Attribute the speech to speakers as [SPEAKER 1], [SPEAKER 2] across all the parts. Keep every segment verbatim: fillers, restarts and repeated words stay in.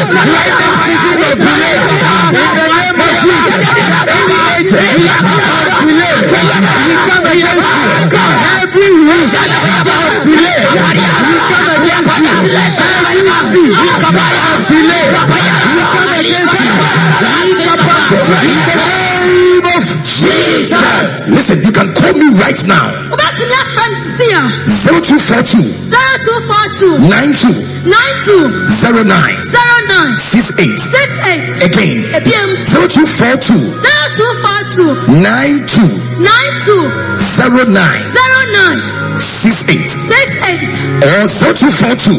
[SPEAKER 1] Listen, you can call me right now. zero two four two nine two zero nine six eight. Again, zero two four two nine two zero nine six eight. Or zero two four two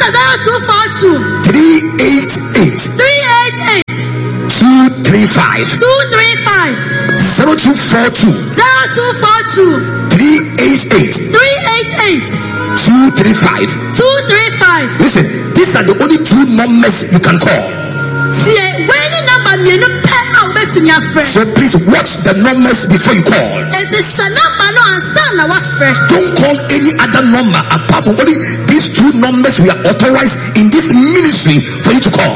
[SPEAKER 1] three eight eight two three five. zero two four two three eight eight two three five. Listen, these are the only two numbers you can call. So please watch the numbers before you call. Don't call any other number apart from only these two numbers we are authorized in this ministry for you to call.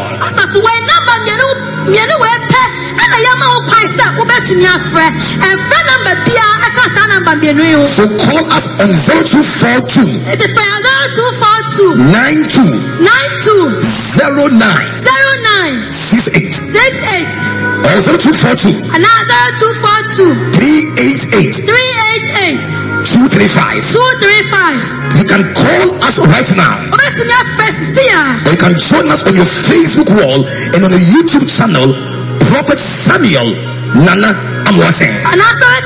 [SPEAKER 1] So call us on zero two four two nine two zero nine six eight. Or zero two four two three eight eight two three five. You can call us right now. Or you can join us on your Facebook wall and on the YouTube channel, Prophet Samuel Nana Amoateng. And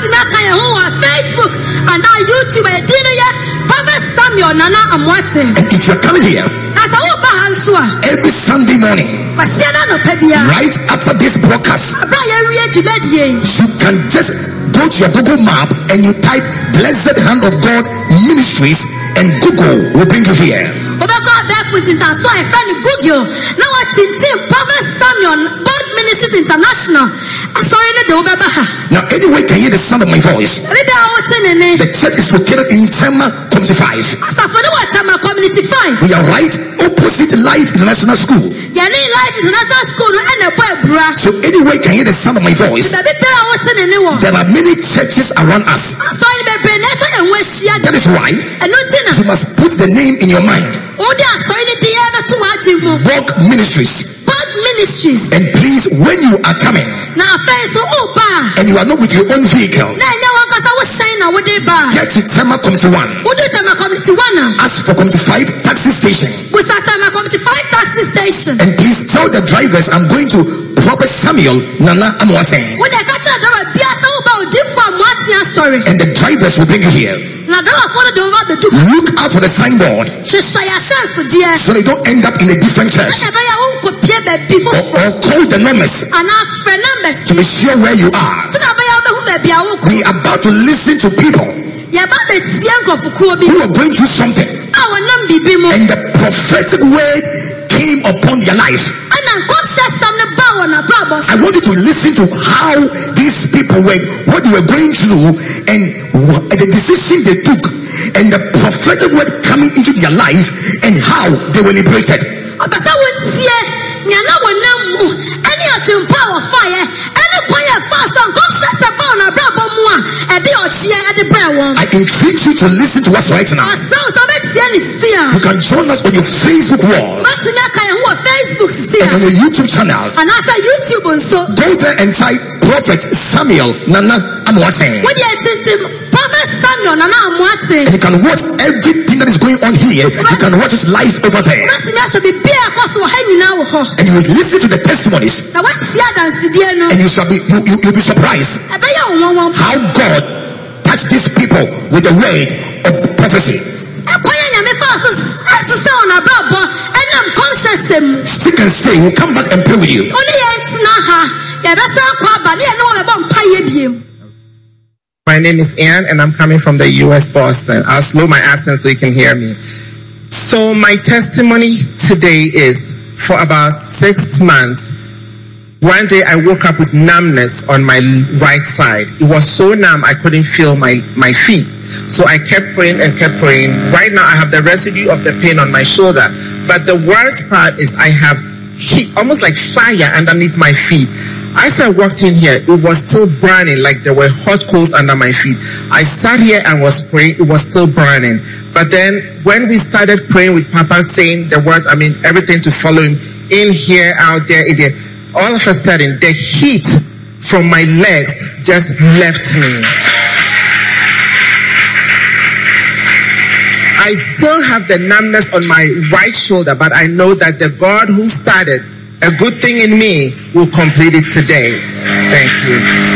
[SPEAKER 1] if you're coming here every Sunday morning, right after this broadcast, you can just go to your Google map and you type Blessed Hand of God Ministries and Google will bring you here. Ministries International. Now, anyway, can hear the sound of my voice. The church is located in Tema Community five. We are right opposite Life International School. So, anyway, can hear the sound of my voice. There are many churches around us. That is why you must put the name in your mind. Walk Ministries. Ministries. And please, when you are coming and you are not with your own vehicle, get to Tema Community one. Ask for Community five taxi station. And please tell the drivers I'm going to Prophet Samuel Nana Amoateng. And the drivers will bring you here. Look out for the signboard so they don't end up in a different church. Or, or call the numbers to be sure where you are. We are about to listen to people who are going through something, and the prophetic word came upon their life. I want you to listen to how these people were, what they were going through, and the decision they took, and the prophetic word coming into their life, and how they were liberated. I entreat you to listen to us right now. You can join us on your Facebook wall and on your YouTube channel. Go there and type Prophet Samuel Nana Amoateng. And you can watch everything that is going on here. You can watch his life over there. And you will listen to the testimonies. And you shall be you, you, you'll be surprised how God touched these people with the word of prophecy. Stick and stay. We'll come back and pray with you.
[SPEAKER 2] My name is Ann and I'm coming from the U S Boston. I'll slow my accent so you can hear me. So my testimony today is, for about six months, one day I woke up with numbness on my right side. It was so numb I couldn't feel my, my feet. So I kept praying and kept praying. Right now I have the residue of the pain on my shoulder. But the worst part is I have heat, almost like fire underneath my feet. As I walked in here, it was still burning, like there were hot coals under my feet. I sat here and was praying, it was still burning. But then when we started praying with Papa, saying the words, I mean, everything to follow him, in here, out there, in there, all of a sudden, the heat from my legs just left me. I still have the numbness on my right shoulder, but I know that the God who started a good thing in me will complete it today. Thank you.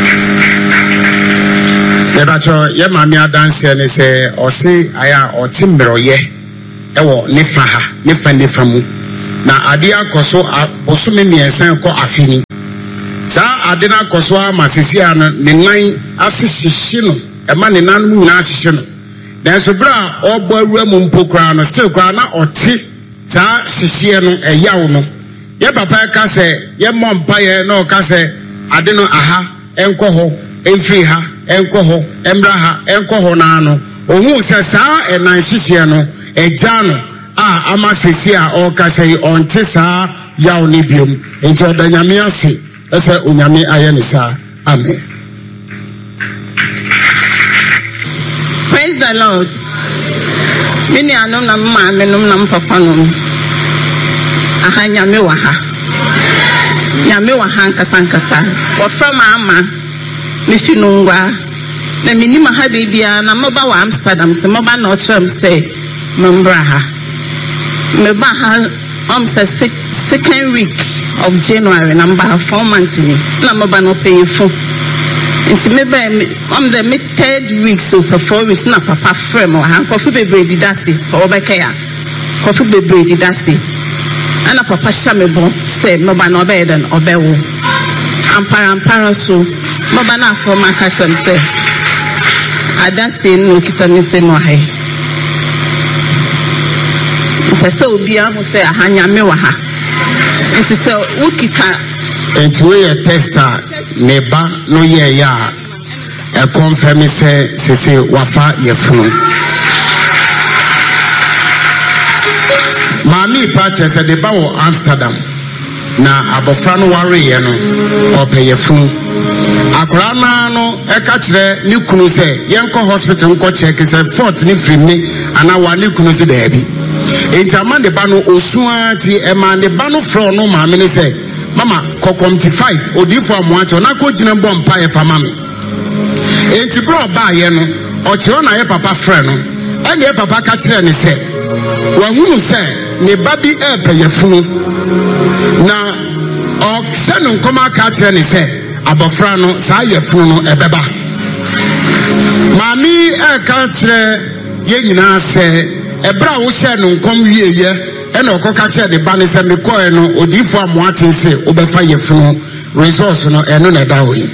[SPEAKER 3] Nebacho, ye mami adanse ne se osi aya otimbero ye ewo ne faha ne fa ne famu na ade akoso bosume miensan ko afini sa ade na akoso amasisi ano ne nan asihihye no e ma ne nan mu nyina asihye no na so bra obo awura mu mpokra no still kra na oti sa hihye no eyawo no ye papa ka se ye mompa ye no ka se ade no aha enko ho enfri ha enko ho embra ha enko ho na no ohu se sa enan hihye no eja no a amasisi a o ka se onte sa yawo ne biom enti odanyame ase ese onyame aye ne sa amen.
[SPEAKER 4] Praise the Lord. Mini anom na mama menom na papa no aha nyame wa ha nyame wa ha nkasa nkasa wo from ama me finungwa na minima ha bebia na moba wa Amsterdam se moba na ochram say membra ha me ba ha um say second week of January number four months ni na moba no pay for it's maybe on the mid third week so so four weeks na papa frame wa ha kofi bebre didasi so obekaya kofi bebre didasi ana papa shame bon say moba no be den obewo ampara ampara so moba na from akatem say adasi no kita mi se mo hai pese obi a mo say ahanya me wa ha nti say ukita
[SPEAKER 3] enti we a tester neba no ye ya e confirm say sese wafa yefunu mami pache se de ba wo Amsterdam na abofra no ware ye no opeyefunu akora na no e ka kire ni kunu se yenko hospital nko check se fort ni free me ana wa ni kunu se da bi enti amande ba no osuan ti e ma ne ba no fro no mami ni se mama kokomti five odifo amoacho na ko gina bom pa ye fa mami enti bro ba ye no o ti ona ye papa frɛ no ene ye papa ka kire ni se wa hunu se ne ba bi e pe ye funu na o se no nkoma ka kire ni se abofra no sa ye funu no ebeba mami e ka kire ye nyina se ebra wo hye no nkom wie ye ena okoka kire de ba ne se me koe no odifo amoate se obefa ye funu resource no eno na da hoyi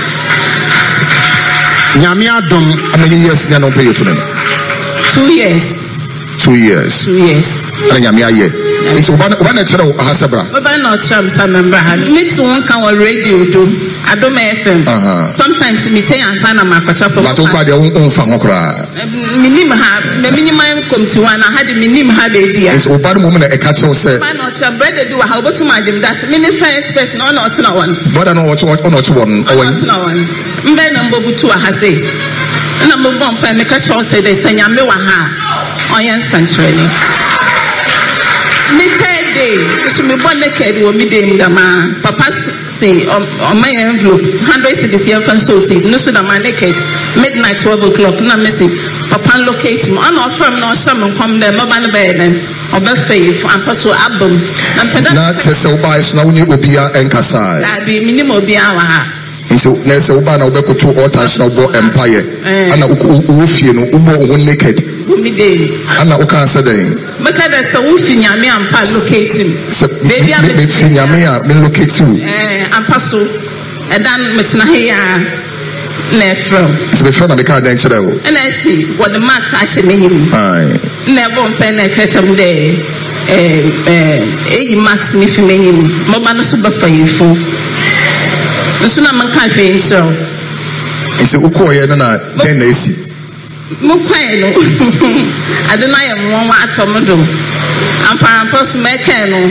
[SPEAKER 3] nyame adom
[SPEAKER 1] amany years na no pay funu
[SPEAKER 4] two years
[SPEAKER 1] two years
[SPEAKER 4] two years
[SPEAKER 1] ana nyame aye it's oba oba na kire o hasabra
[SPEAKER 4] oba na ochram sa member ha meet one kan on radio do Adoma F M sometimes me tell answer na makwacha for
[SPEAKER 1] but o kwa de on fa hokra
[SPEAKER 4] minim ha na minimum committee one na had minim ha dey dia
[SPEAKER 1] it's oba no mo na e ka kire say
[SPEAKER 4] oba na ochram brother do ha obotu majim that's mini first person on not na one
[SPEAKER 1] brother no what on not one
[SPEAKER 4] on na one mbe na mbobutu ha say na mbom pa me ka kire say dey sanya me wa ha oyen sanctuary me third day so me born naked wo me dey ndama papa say on my envelope one hundred cedis here fan so say no so that my naked midnight twelve o'clock na me say papa locate me on from no sham come there mobile na bed then oba faith and paso album
[SPEAKER 1] na tese oba is na woni obia enkasa
[SPEAKER 4] da bi minimum obia wa ha
[SPEAKER 1] nso na se oba na obekoto altars na obo empire ana ukufie no ubo ho naked ana ukansa den
[SPEAKER 4] maka da se wo finyame ampa locate him
[SPEAKER 1] baby am finyame a me locate you
[SPEAKER 4] eh ampa so edan metina he ya na from
[SPEAKER 1] so be from na me ka den kire o
[SPEAKER 4] and I see what the max ashe menyim
[SPEAKER 1] ai
[SPEAKER 4] na bon pen na kacha mu de eh eh e max ni fi menyim mo ba no so ba fa yifo nso na man ka fe nso
[SPEAKER 1] nso ukoye no na den na esi
[SPEAKER 4] mo kwai no adena ye mo wa atomodo ampara post me ken no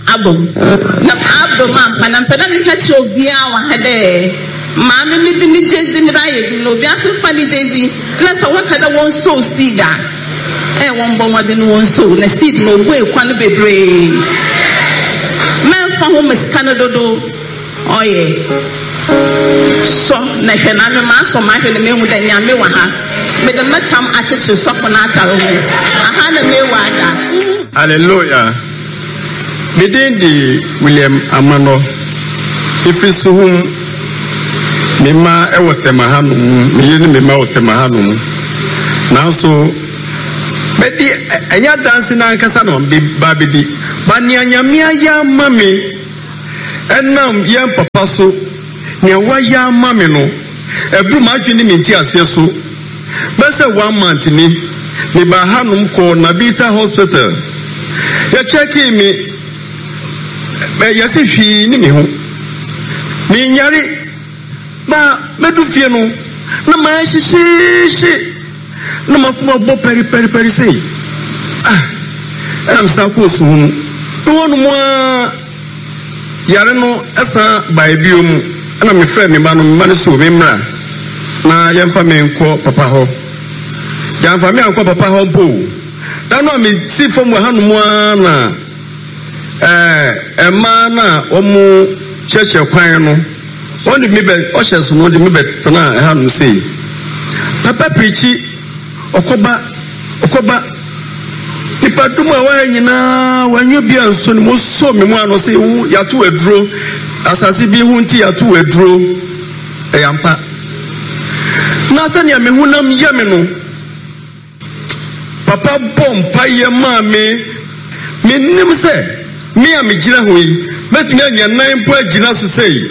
[SPEAKER 4] abom na abom ampa na mpana mi kachi obia wa hade ma me me mi jezi mi raye bi no obia so fa ni jezi na sa waka da won so seed a eh won bon wade no won so na seed no go ekwa no bebre men fa ho meskana dodo oye so na hwe na me ma so ma hwe na me hu da nyame wa ha me de matam acheche so ko na ataro ho aha na me wa da.
[SPEAKER 3] Hallelujah. Midindi William Amano ifri suhum mima ewote mahanu miyini mima wote mahanu nanso bedi enya dansi na nkasa no bi babidi bani anyamia ya mami enam ya papa so ne wa ya mami no ebru ma adwini minti ase so bese one month ni me ba hanum ko Nabita Hospital ya check me be yesi hwi ni me ho me nyare ba medu fie no na ma hihihie na makuma bo peri peri peri sei ah am sa ko so hu no no mo yare no esa ba biom na me frɛ me ba no me so me mra na yemfa me nko papa ho yemfa me anko papa ho bo da no me si fom ha no mo na eh ema na omu cheche kwan no oni mi be o hyeso no di mi be tana ha no sei papa preachi okoba okoba nipa dum a wa nyina wanyo bia nso ni mo so me mu ano sei ya to aduro asase bi hu nti ya to aduro e yampa na sani ya me hunam ye me no papa bom pa ye ma me me nim se me a me gina hoyi betumi anya nan po agina so sei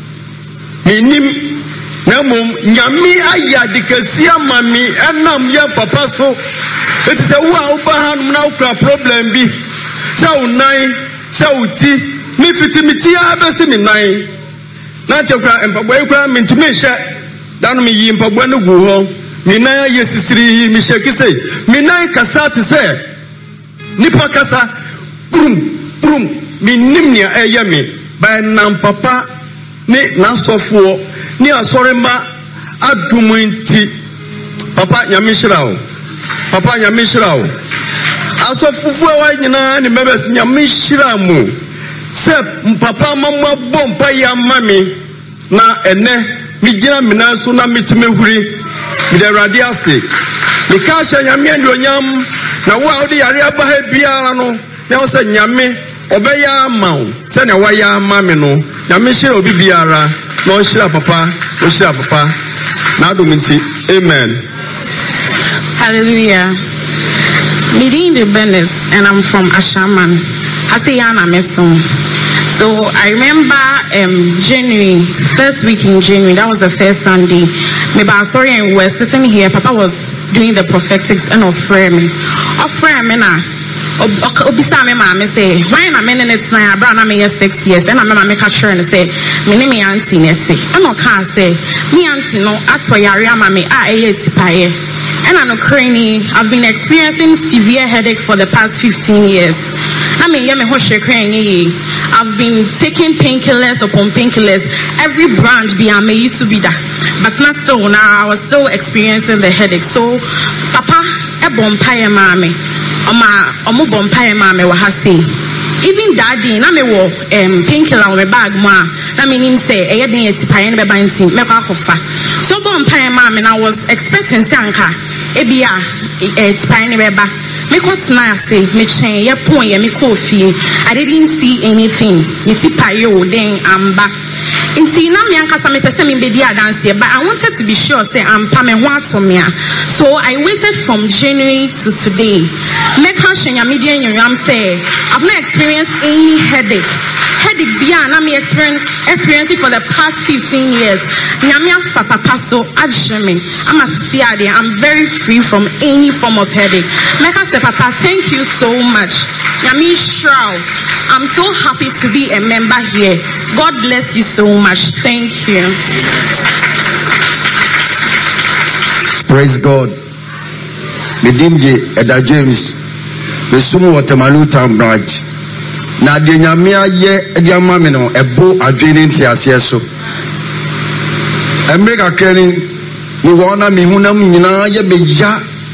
[SPEAKER 3] me nim na mom nyame aya dikasia ma me enam ya papa so eti se wo a oba hanum na okra problem bi se unan se uti me fitimiti a besi me nan na chekra empagboy kra me ntumi hye dan me yi empagboy no gu ho me nan ya sisiri me sheki sei me nan kasa te se nipa kasa brum brum me nim nia eye me by nam papa ni na sofo ni asore ma adumunti papa nyame hyirawo papa nyame hyirawo asofufu wa nyina ni mebes nyame hyiramu se papa mama bompa ya mami na ene mi gina mina so na mitime huri mi de rade ase mi ka hye nyame ande onyam na wo a odi yare aba ha biara no na wo se nyame obeya maw se na wa ya mami no nyame hyira obi biara na o hyira papa o hyira papa na adominti amen.
[SPEAKER 5] Hallelujah. Midindi Benes, and I'm from Ashaman. Asiyana Meson. So I remember um, January, first week in January, that was the first Sunday. Maybe I'm sorry, and we were sitting here. Papa was doing the prophetics and offering me. Offering me now. Obisa me mama say, why na me ne tena abra na me six years. And I mama make a sure and say, me ne me auntie neti. And I can say, me auntie no atwa yare ama me a eye tipaye. And I know cranny, I've been experiencing severe headache for the past fifteen years. I mean, yeah, me hoshe cranny. I've been taking painkillers upon painkillers. Every brand be I used to be that. But not still now, I was still experiencing the headache. So, Papa, a bompire mommy. Oma, omo bompire mommy wa hasi. Even daddy, na me wo um painkiller on my bag ma. Na me nim say, eh, yedin yeti paye ne beba nti, me kwa kofa. So bompire mommy, I was expecting say anka. Ebia eh tipaye ne beba me kotina say me chen ye pon ye me kofi I didn't see anything me tipaye o den amba inti na me ankasa me pese me bedi adanse but I wanted to be sure say ampa me ho atomia so I waited from January to today me kan shenya media nyam say I've not experienced any headache headache bia na me experience experiencing for the past fifteen years nyame afa papa so ajeme I'm a siade I'm very free from any form of headache make us the papa thank you so much nyame shroud I'm so happy to be a member here. God bless you so much. Thank you.
[SPEAKER 1] Praise God. Medimje Eda James, the Sumu Watermalu Town branch.
[SPEAKER 3] na de nyame aye de ama me no ebo adwene nti ase so emeka kani ni wona mi hunam nyina ye meja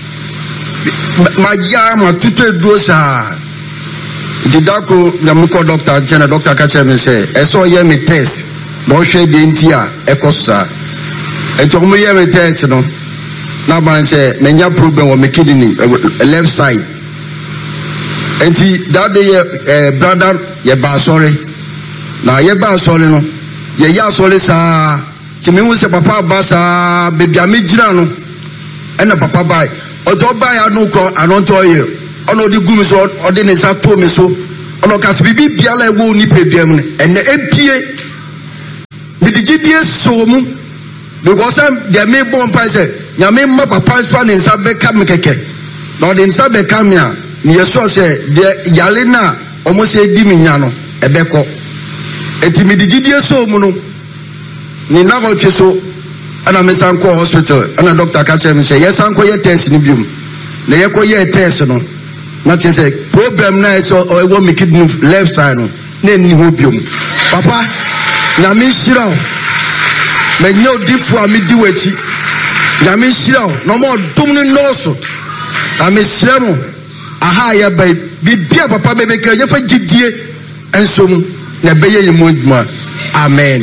[SPEAKER 3] maja ma tutu do sa didako na mko doctor jana doctor ka che me say eso ye me test no hwe de nti a ekosa eto mo ye me test no na ban say menya problem o me kidney left side enti that day uh, brother ye ba sorry na ye ba sorry no ye ya sorry sa ti me hu se papa ba sa baby amejira no e na papa ba ojo ba ya no ko anonto ye ono di gumi so ode ne sa to me so ono ka bibi biala e wo ni pebiam ne ene empie bi digidie so mu because they me bon pa say nyame ma papa so ne sa be ka me keke na ode nsa be ka me a ni yeso say de yale na omo se di mi nya no e be ko enti mi digidie so mu no ni na go twe so ana me san ko hospital ana doctor ka che me say yes san ko ye test ni biom na ye ko ye test no not to say problem na so or e wo me kidney left side no na ni ho biom papa na me shira me nyo difu a me di wachi na me shira no mo dum ni no so na me shira mo aha ya bai bibia papa be be ka ye fa gidie enso mu na be ye mo djuma amen.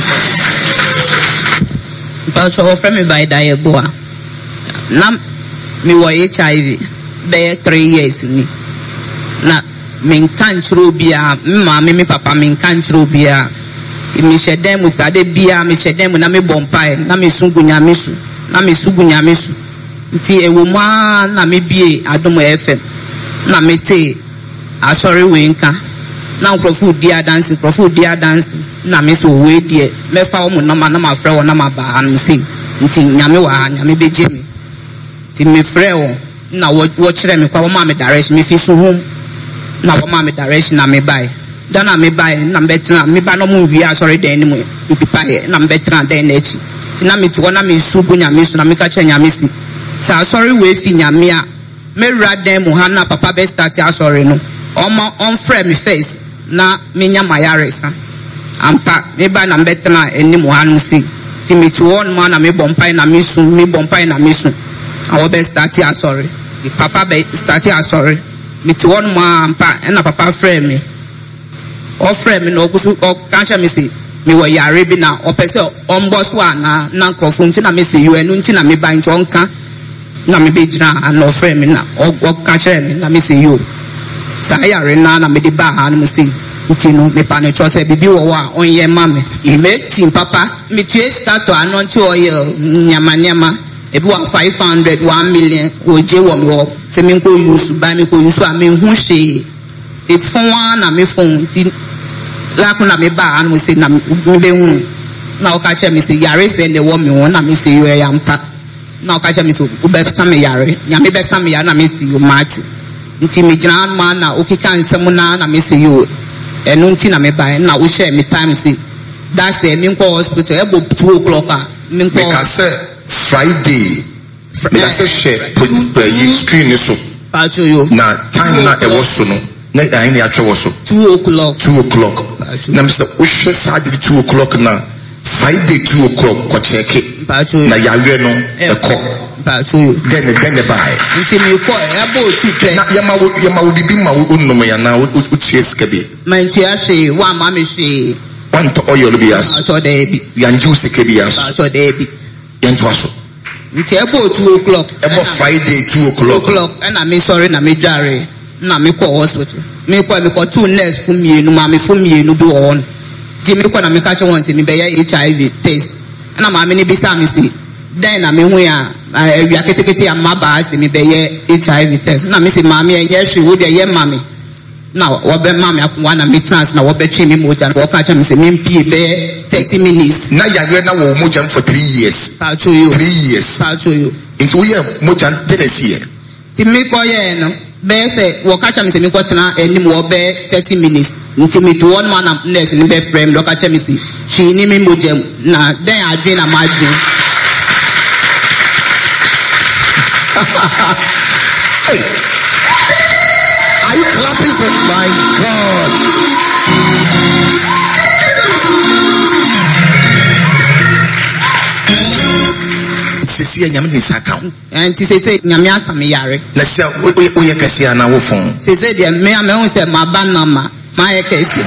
[SPEAKER 4] But offer me by Diaboa. Nam me wa H I V be three years ni. Na min kan chro bia, ma me me papa min kan chro bia. Mi shedem usade bia, mi shedem na me bompai, na me sungu nyame su, na me sungu nyame su. Nti e wo ma na me bie Adom F M. Na me te asori we nka. Na nkrofo dia dance, nkrofo dia dance. Na me so we die. Me fa wo na ma na ma frɛ wo na ma ba an se. Nti nyame wa nyame beje me. Nti me frɛ wo na wo wo kyerɛ me kwa wo ma me direction me fi so home. Na wo ma me direction na me bai. Da na me bai na me betra me ba no mu wi asori den ni mu. Ipipa ye na me betra den na echi. Ti na me to na me su bu nyame so na me ka kyerɛ nyame si. Sa asori we fi nyame a me ra den mu ha na papa be start asori no. Oma on frɛ me face na me nya mayaresa. Ampa me ba na betena eni mu hanu si ti me to one man na me bompai na me sun me bompai na me sun awo be start ya sorry the papa be start ya sorry me to one man ampa na papa frame me o frame me no kusu o kancha me si me wo yare bi na o pese on boss wa na na nkrofo nti na me si you enu nti na me ba nti onka na me be jira and o frame me na o kancha me na me si you sa yare na na me di ba ha na me si Utino me pane chose bibi wo wa onye mame ime chim papa me tue start anonti oil nyama nyama ebi wa five hundred one million oje wo me se me ko use ba me ko use a me hu hye e fon na me fon ti la ko na me ba an mo se na me be hu na o ka che me se yare se de wo me won na me se yo ya mpa na o ka che me so u be sa me yare nya me be sa me ya na me se yo mati nti me jina ma na o kika nsem na na me se yo and until I may buy now, we share me time. See, that's the main hospital about two o'clock.
[SPEAKER 1] Because Friday, I say share put the screen so. Now, time not a was so no. Not any actual so.
[SPEAKER 4] Two o'clock.
[SPEAKER 1] Two o'clock. Now, Mister We share Saturday two o'clock now. Friday two o'clock. Go check it. Now, you know a call. Then, then the buy.
[SPEAKER 4] Until you call about two pay.
[SPEAKER 1] Yama Yama will be my own no man now. Would chase Kabi.
[SPEAKER 4] My tea, one mammy she.
[SPEAKER 1] One to oil be as
[SPEAKER 4] I told Debbie.
[SPEAKER 1] Yan juicy Kabias.
[SPEAKER 4] I told Debbie.
[SPEAKER 1] Yan Twasso.
[SPEAKER 4] Until about two o'clock.
[SPEAKER 1] About Friday two o'clock.
[SPEAKER 4] And I'm sorry, na me jare. Na me call hospital. Me call me call two nurse for me, no mammy for me, no do on. Jimmy call me catch once in the H I V test. And I'm a mini beside me see. Then I mean, we are we are getting a maba as me be H I V test. Now, Missy Mammy, and yes, she would be a mammy. Now, what be mammy, one and me trans, now what be chimney motor, and what catch me say, me be thirty minutes. Now, you're now
[SPEAKER 1] Mojan for three years.
[SPEAKER 4] I'll show you.
[SPEAKER 1] Three years.
[SPEAKER 4] I'll show you.
[SPEAKER 1] It's we are Mojan Tennessee.
[SPEAKER 4] Timiko, yeah, no. Bear say, what catch me say, me got any more be thirty minutes. Intimate one man of nurse in the best frame, look at me see. She name me Mojan. Now, then I didn't imagine.
[SPEAKER 1] Hey, Are you clapping for my God? Sisi ya nyame nisa ka ho.
[SPEAKER 4] Enti sese nyame asame yare.
[SPEAKER 1] Na se o ye kase ana wo fon.
[SPEAKER 4] Sese de me ame hu se maba na ma ma ye kase.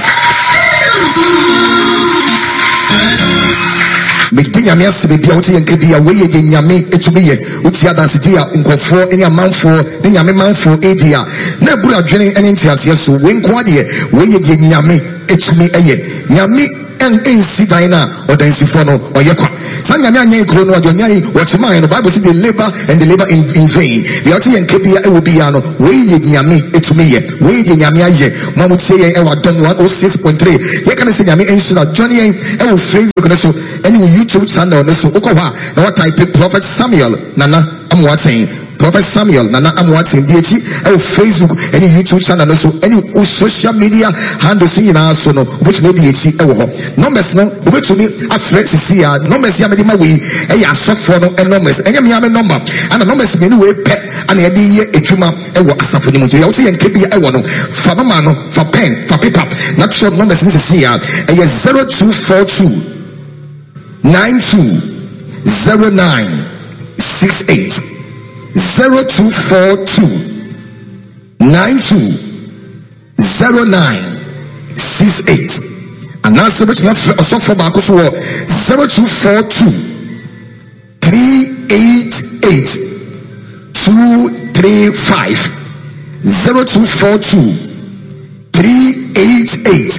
[SPEAKER 1] Me tin nyame asebe bia wo te yenka bia we ye nyame etumi ye. Wo ti adanse dia nkofo eni amanfo ne nyame manfo edia. Na buru adwene eni ntiase so we nko ade we ye nyame etumi eye. Nyame and in Sidina or the Sifono or Yakwa. Sanyamia Krono or Jonyai, what's mine? The Bible says they labor and they labor in, in vain. The Oti and Kebia Ewobiano, way Yami, it's me, way Yamia, Mamut say, Ewa done one oh six point three. You can say Yami and Johnny and Facebook and so any YouTube channel, so Okowa, now what type Prophet Samuel, Nana, I'm watching. Prophet Samuel, Nana, I'm watching D H, or Facebook, any YouTube channel, also any social media handles in our son, which may be H. Numbers no, which to me, a friend is here, numbers Yamadi Mawi, a soft and numbers, and Yami number, and a numbers anyway, pet, and a D a Juma, and what Safonimuti, also and K B A one, for the man, for pen, for paper, not short numbers is here, a zero two four two nine two zero nine six eight. Zero two four two nine two zero nine six eight. And now so much also for Bakusu zero two four two three eight eight two three five zero two four two three eight eight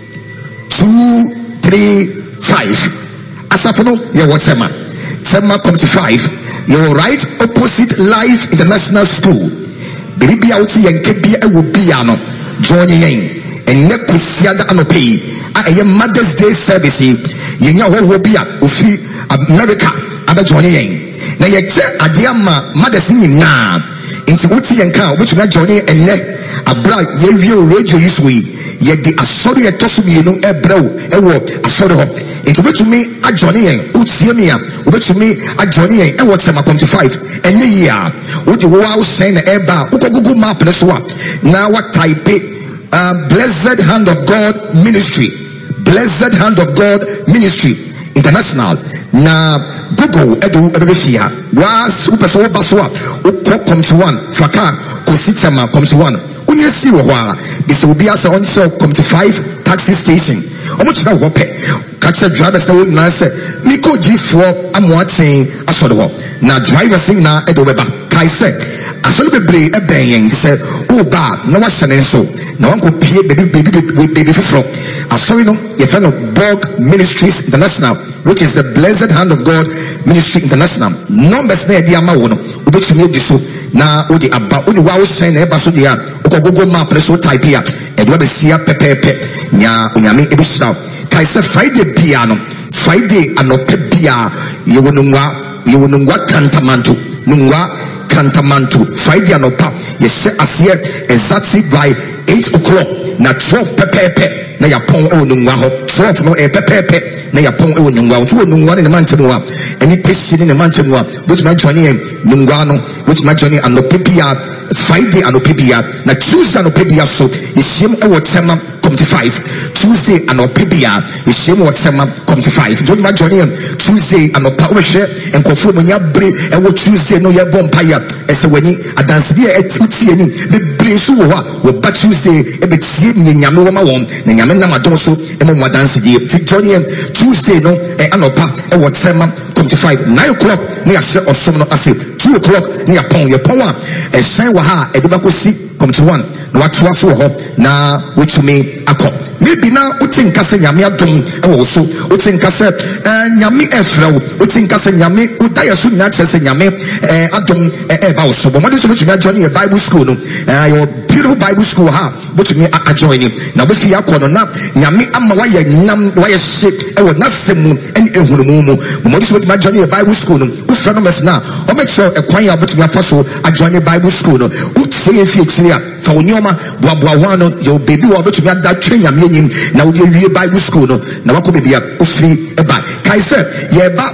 [SPEAKER 1] two three five. Asafono ya whatsema Tema come to five. You're right opposite Life International School. Baby out here and Kebia will be ano joining in and Nekusiada Anope. I am Mother's Day service. You know what will be at Ufi America. Other joining in. Now you check Adiama Mother's in now. Into Uti and Cow, which we are joining and net a bright radio radio is we. Yet the Asori at Tosubi, you know, a bro, a walk, a sort of into which to me a Johnny and Utsiamia, which to me a Johnny and what's my come to five. And the year, would you wow send a bar, Google map and swap. Now what type it? Uh, Blessed Hand of God Ministry. Blessed Hand of God Ministry International. Na Google edu edufia. Wa super so baswa. Uko come to one. Faka kositama come to one. Unye si wa. This will be as on so come to five taxi station. Omo chira wope. Catch a driver say we na say Miko G four am watching asodo. Na driver sing na edo beba. Kai say asolo bebre e ben yen say o ba na wa hyene so. Na wan ko pie baby baby baby fro. Asori no ye friend of Bog Ministries International, which is the Blessed Hand of God Ministry International. Numbers na di ama wo no obetumi edi so na odi aba odi wa wo hyene e ba so dia o Google map na so type ya e do be sia pepepe nya onyame e bi shira kai say Friday piano Friday anope bia ye wo nwa ye wo nwa kantamanto nwa kantamanto Friday anopa ye say asie exactly by eight o'clock na twelve pepepe na ya pon e nwa ho twelve no e pepepe na ya pon e nwa ho to nwa ne man tenu a eni pesi ne man tenu a which my journey nwa no which my journey anope bia Friday anope bia na Tuesday anope bia so yeshim e wotema come to five. Tuesday and Opibia is shame what Sama come to five. Don't my journey Tuesday and Power share and conform when you break and what Tuesday no ya vampire as a when you a dance here at Tutsi and the Bresu or but Tuesday a bit same in Yamama one, then Yamana Donso and Mama dance here. Johnny Tuesday no and Anopa and what Sama come to five. Nine o'clock near share of some acid. Two o'clock near Pong your Pong and Shine Waha and Dubako see come to one. No what was so hot now which me akọ maybe now utin kase nyame adom e so utin kase nyame efra utin kase nyame udaya so nya kase nyame adom e ba so but what is to join a Bible school no your beautiful Bible school ha but me a join na be fi akọ no na nyame ama wa ye nyam wa ye shake e wo na semu eni ehunu mu mu but what is to join a Bible school no u fra no mesna o make sure e kwan ya but me afa so a join a Bible school no u tie fi ekiri a fa onyoma boa boa wa no your baby wa but me that train yam yenyim na we wie Bible school no na wako baby a ofri eba kai say ye ba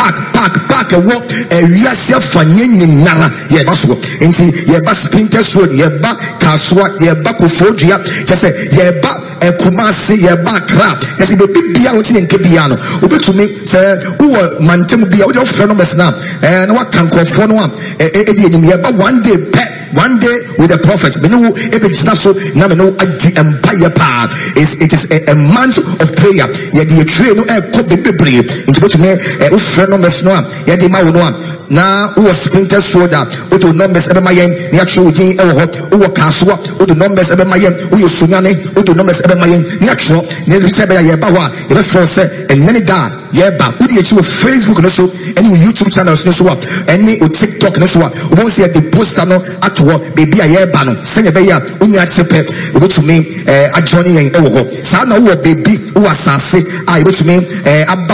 [SPEAKER 1] park park park a walk a wiase afanye nyinara ye baso enti ye ba Sprinters Road ye ba Kaswa ye ba Kofodua just say ye ba Kumasi ye ba Crab just say be bia won tin nke bia no obetumi say who mantem bia wo your friend no mesna eh na wa kankofo no am e e di enyim ye ba one day pet one day with the prophets me no e be gina so na me no adi empire part is it is a, a month of prayer ye di tray no e ko bebre into betumi e wo friend no mesno am ye di ma wo no am na wo Sprinters Road wo do numbers ebe mayem ni atwe wo din e wo ho wo Kaswa wo do numbers ebe mayem wo yo sunyane wo do numbers ebe mayem ni atwe ni bi se be ye ba ho a ye be for say enani da ye ba wo di echi wo Facebook no so any YouTube channels no so any o TikTok no so wo see the poster no atwo baby a ye ba no senye be ya unya tepe wo to me eh adjoining yen e wo ho sa na wo baby wo asase a ye to me eh aba